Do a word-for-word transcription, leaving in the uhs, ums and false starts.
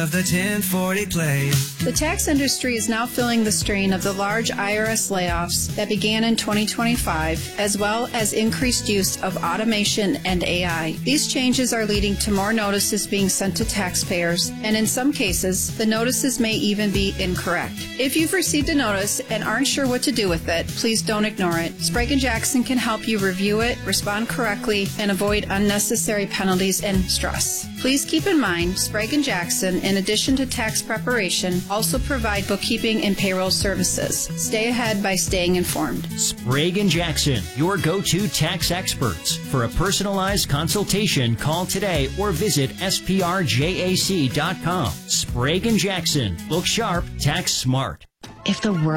of the ten forty play. The tax industry is now feeling the strain of the large I R S layoffs that began in twenty twenty-five, as well as increased use of automation and A I. These changes are leading to more notices being sent to taxpayers, and in some cases, the notices may even be incorrect. If you've received a notice and aren't sure what to do with it, please don't ignore it. Sprague and Jackson can help you review it, respond correctly, and avoid unnecessary penalties and stress. Please keep in mind, Sprague and Jackson, in addition to tax preparation, also provide bookkeeping and payroll services. Stay ahead by staying informed. Sprague and Jackson, your go-to tax experts. For a personalized consultation, call today or visit S P R J A C dot com. Sprague and Jackson. Look sharp, tax smart. If the world